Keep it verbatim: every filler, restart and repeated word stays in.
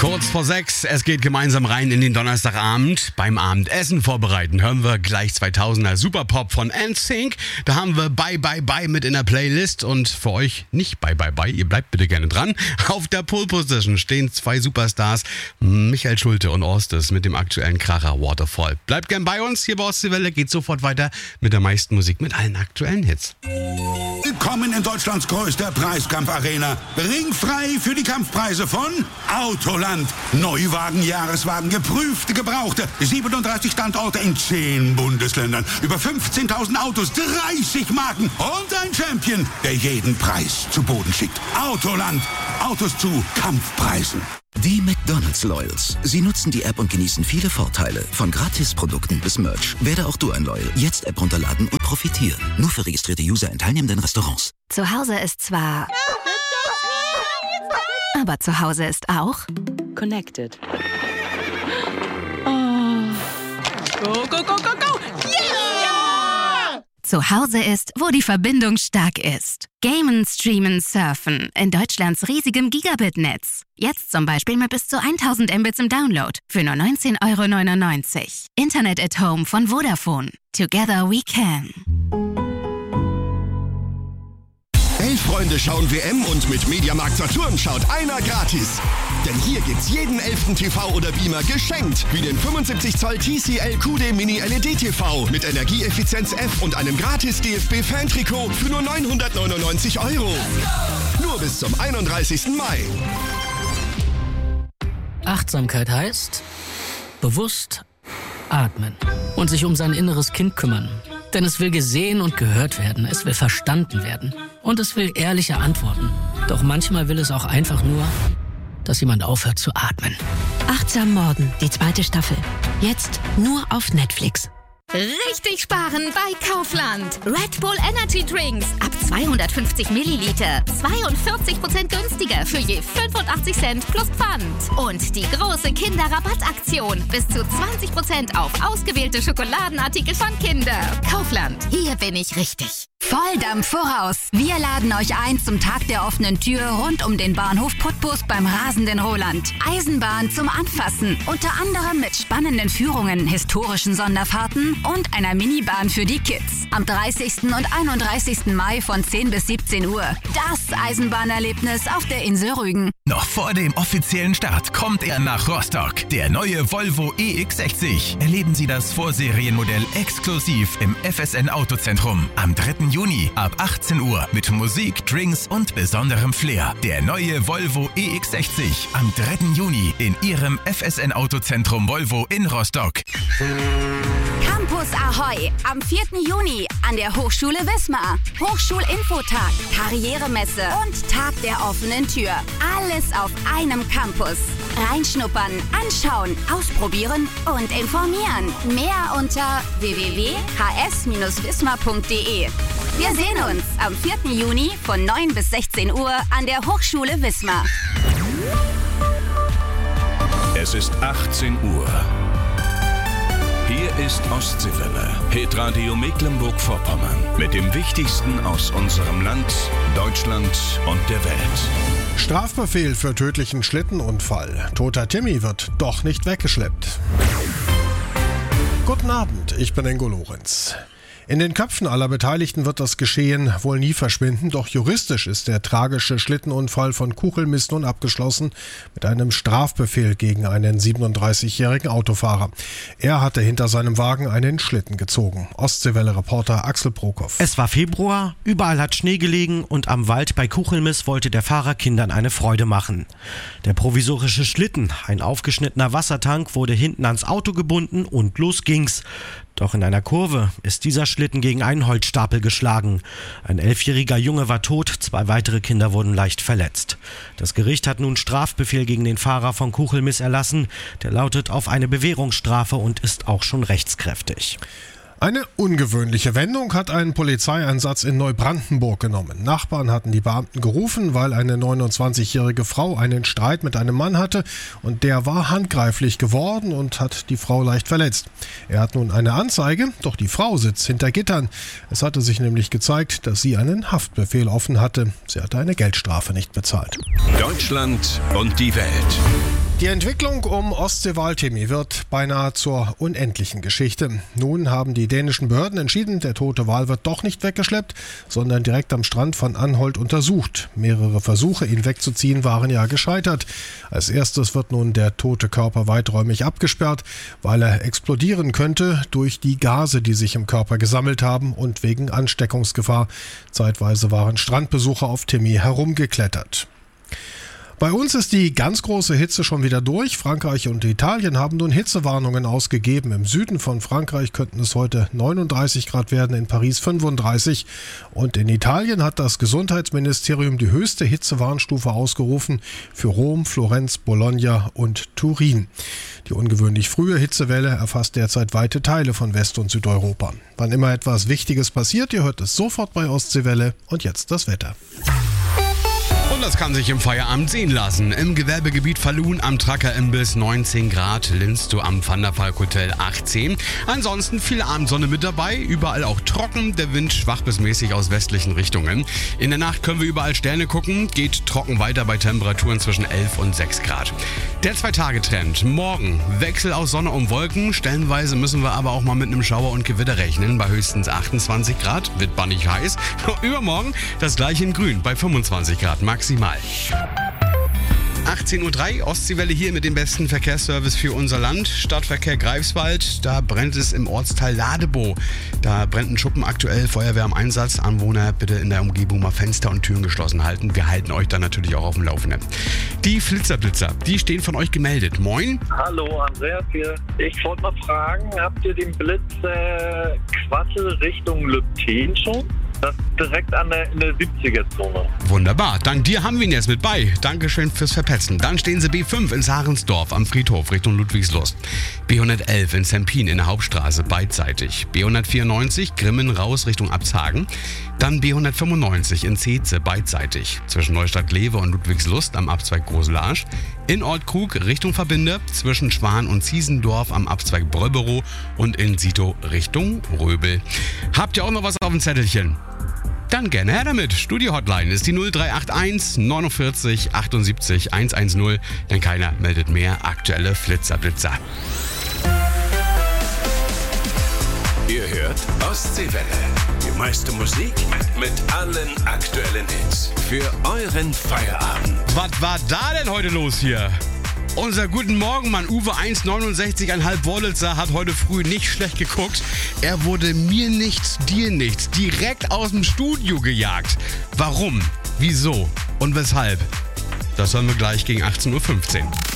Kurz vor sechs, es geht gemeinsam rein in den Donnerstagabend. Beim Abendessen vorbereiten hören wir gleich zweitausender Superpop von N Sync. Da haben wir Bye Bye Bye mit in der Playlist und für euch nicht Bye Bye Bye, ihr bleibt bitte gerne dran. Auf der Pole Position stehen zwei Superstars, Michael Schulte und Orstes mit dem aktuellen Kracher Waterfall. Bleibt gern bei uns, hier bei Ostseewelle geht sofort weiter mit der meisten Musik, mit allen aktuellen Hits. Willkommen in Deutschlands größter Preiskampfarena. Ringfrei für die Kampfpreise von Autoland. Neuwagen, Jahreswagen, geprüfte, gebrauchte. siebenunddreißig Standorte in zehn Bundesländern. Über fünfzehntausend Autos, dreißig Marken und ein Champion, der jeden Preis zu Boden schickt. Autoland. Autos zu Kampfpreisen. Die McDonald's Loyals. Sie nutzen die App und genießen viele Vorteile. Von Gratisprodukten bis Merch. Werde auch du ein Loyal. Jetzt App runterladen und profitieren. Nur für registrierte User in teilnehmenden Restaurants. Zu Hause ist zwar... Aber zu Hause ist auch... Connected. Oh. Go, go, go, go, go! Yeah! Zu Hause ist, wo die Verbindung stark ist. Gamen, streamen, surfen. In Deutschlands riesigem Gigabit-Netz. Jetzt zum Beispiel mit bis zu tausend Mbits im Download. Für nur neunzehn Euro neunundneunzig. Internet at Home von Vodafone. Together we can. Elf Freunde schauen W M und mit Mediamarkt Saturn schaut einer gratis. Denn hier gibt's jeden elften T V oder Beamer geschenkt. Wie den fünfundsiebzig Zoll T C L Q D Mini L E D T V mit Energieeffizienz F und einem gratis D F B-Fan-Trikot für nur neunhundertneunundneunzig Euro. Nur bis zum einunddreißigsten Mai. Achtsamkeit heißt bewusst atmen und sich um sein inneres Kind kümmern. Denn es will gesehen und gehört werden, es will verstanden werden und es will ehrliche Antworten. Doch manchmal will es auch einfach nur, dass jemand aufhört zu atmen. Achtsam Morden, die zweite Staffel. Jetzt nur auf Netflix. Richtig sparen bei Kaufland. Red Bull Energy Drinks ab zweihundertfünfzig Milliliter. zweiundvierzig Prozent günstiger für je fünfundachtzig Cent plus Pfand. Und die große Kinderrabattaktion. Bis zu zwanzig Prozent auf ausgewählte Schokoladenartikel von Kinder. Kaufland. Hier bin ich richtig. Volldampf voraus. Wir laden euch ein zum Tag der offenen Tür rund um den Bahnhof Putbus beim rasenden Roland. Eisenbahn zum Anfassen. Unter anderem mit spannenden Führungen, historischen Sonderfahrten und einer Minibahn für die Kids. Am dreißigsten und einunddreißigsten Mai von zehn bis siebzehn Uhr. Das Eisenbahnerlebnis auf der Insel Rügen. Noch vor dem offiziellen Start kommt er nach Rostock. Der neue Volvo E X sechzig. Erleben Sie das Vorserienmodell exklusiv im F S N Autozentrum. Am dritten Juni ab achtzehn Uhr mit Musik, Drinks und besonderem Flair. Der neue Volvo E X sechzig am dritten Juni in Ihrem F S N Autozentrum Volvo in Rostock. Campus Ahoi am vierten Juni an der Hochschule Wismar. Hochschulinfotag, Karrieremesse und Tag der offenen Tür. Alles auf einem Campus. Reinschnuppern, anschauen, ausprobieren und informieren. Mehr unter w w w punkt h s bindestrich wismar punkt d e. Wir sehen uns am vierten Juni von neun bis sechzehn Uhr an der Hochschule Wismar. Es ist achtzehn Uhr. Hier ist Ostseewelle, Hitradio Mecklenburg-Vorpommern. Mit dem Wichtigsten aus unserem Land, Deutschland und der Welt. Strafbefehl für tödlichen Schlittenunfall. Toter Timmy wird doch nicht weggeschleppt. Guten Abend, ich bin Ingo Lorenz. In den Köpfen aller Beteiligten wird das Geschehen wohl nie verschwinden, doch juristisch ist der tragische Schlittenunfall von Kuchelmis nun abgeschlossen mit einem Strafbefehl gegen einen siebenunddreißigjährigen Autofahrer. Er hatte hinter seinem Wagen einen Schlitten gezogen. Ostseewelle-Reporter Axel Brokow. Es war Februar, überall hat Schnee gelegen und am Wald bei Kuchelmis wollte der Fahrer Kindern eine Freude machen. Der provisorische Schlitten, ein aufgeschnittener Wassertank, wurde hinten ans Auto gebunden und los ging's. Doch in einer Kurve ist dieser Schlitten gegen einen Holzstapel geschlagen. Ein elfjähriger Junge war tot, zwei weitere Kinder wurden leicht verletzt. Das Gericht hat nun Strafbefehl gegen den Fahrer von Kuchelmis erlassen. Der lautet auf eine Bewährungsstrafe und ist auch schon rechtskräftig. Eine ungewöhnliche Wendung hat ein Polizeieinsatz in Neubrandenburg genommen. Nachbarn hatten die Beamten gerufen, weil eine neunundzwanzigjährige Frau einen Streit mit einem Mann hatte und der war handgreiflich geworden und hat die Frau leicht verletzt. Er hat nun eine Anzeige, doch die Frau sitzt hinter Gittern. Es hatte sich nämlich gezeigt, dass sie einen Haftbefehl offen hatte. Sie hatte eine Geldstrafe nicht bezahlt. Deutschland und die Welt. Die Entwicklung um Ostseewal-Timmy wird beinahe zur unendlichen Geschichte. Nun haben die dänischen Behörden entschieden, der tote Wal wird doch nicht weggeschleppt, sondern direkt am Strand von Anholt untersucht. Mehrere Versuche, ihn wegzuziehen, waren ja gescheitert. Als erstes wird nun der tote Körper weiträumig abgesperrt, weil er explodieren könnte durch die Gase, die sich im Körper gesammelt haben und wegen Ansteckungsgefahr. Zeitweise waren Strandbesucher auf Timmy herumgeklettert. Bei uns ist die ganz große Hitze schon wieder durch. Frankreich und Italien haben nun Hitzewarnungen ausgegeben. Im Süden von Frankreich könnten es heute neununddreißig Grad werden, in Paris fünfunddreißig. Und in Italien hat das Gesundheitsministerium die höchste Hitzewarnstufe ausgerufen für Rom, Florenz, Bologna und Turin. Die ungewöhnlich frühe Hitzewelle erfasst derzeit weite Teile von West- und Südeuropa. Wann immer etwas Wichtiges passiert, ihr hört es sofort bei Ostseewelle. Und jetzt das Wetter. Und das kann sich im Feierabend sehen lassen. Im Gewerbegebiet Falun am Tracker-Imbiss neunzehn Grad, Linz du am Van der Valk Hotel achtzehn. Ansonsten viel Abendsonne mit dabei, überall auch trocken, der Wind schwach bis mäßig aus westlichen Richtungen. In der Nacht können wir überall Sterne gucken, geht trocken weiter bei Temperaturen zwischen elf und sechs Grad. Der Zwei-Tage-Trend, morgen Wechsel aus Sonne und Wolken, stellenweise müssen wir aber auch mal mit einem Schauer und Gewitter rechnen, bei höchstens achtundzwanzig Grad, wird bannig heiß. Übermorgen das gleiche in grün, bei fünfundzwanzig Grad maximal. achtzehn Uhr drei, Ostseewelle hier mit dem besten Verkehrsservice für unser Land. Stadtverkehr Greifswald, da brennt es im Ortsteil Ladebow. Da brennt ein Schuppen aktuell, Feuerwehr im Einsatz. Anwohner bitte in der Umgebung mal Fenster und Türen geschlossen halten. Wir halten euch dann natürlich auch auf dem Laufenden. Die Flitzerblitzer, die stehen von euch gemeldet. Moin. Hallo, Andreas hier. Ich wollte mal fragen, habt ihr den Blitz äh, Quassel Richtung Lübten schon? Das ist direkt an der, in der siebziger-Zone. Wunderbar, dank dir haben wir ihn jetzt mit bei. Dankeschön fürs Verpetzen. Dann stehen sie B fünf in Sarensdorf am Friedhof Richtung Ludwigslust. B hundertelf in Sempin in der Hauptstraße beidseitig. B hundertvierundneunzig Grimmen raus Richtung Abshagen. Dann B hundertfünfundneunzig in Zeetze beidseitig. Zwischen Neustadt-Lewe und Ludwigslust am Abzweig Großelage. In Ortkrug Richtung Verbinde. Zwischen Schwan und Ziesendorf am Abzweig Bröberow. Und in Sito Richtung Röbel. Habt ihr auch noch was auf dem Zettelchen? Dann gerne her damit. Studio-Hotline ist die null drei acht eins neunundvierzig achtundsiebzig hundertzehn. Denn keiner meldet mehr aktuelle Flitzerblitzer. Ihr hört Ostseewelle. Die meiste Musik mit allen aktuellen Hits. Für euren Feierabend. Was war da denn heute los hier? Unser guten Morgenmann Uwe eins neunundsechzig Komma fünf Wollitzer hat heute früh nicht schlecht geguckt. Er wurde mir nichts, dir nichts, direkt aus dem Studio gejagt. Warum, wieso und weshalb? Das hören wir gleich gegen achtzehn Uhr fünfzehn.